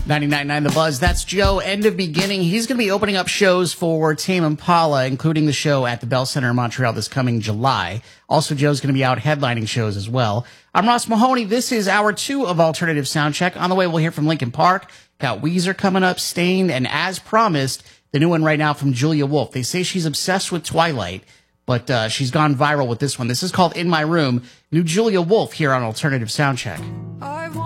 99.9 The Buzz. That's Joe, End of Beginning. He's going to be opening up shows for Tame Impala, including the show at the Bell Center in Montreal this coming July. Also, Joe's going to be out headlining shows as well. I'm Ross Mahoney. This is hour 2 of Alternative Soundcheck. On the way, we'll hear from Linkin Park. Got Weezer coming up, Staind, and as promised, the new one right now from Julia Wolf. They say she's obsessed with Twilight, but she's gone viral with this one. This is called In My Room. New Julia Wolf here on Alternative Soundcheck.